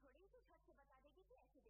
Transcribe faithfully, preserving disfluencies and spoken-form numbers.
थोड़ी सी झट से बता देगी कि ऐसे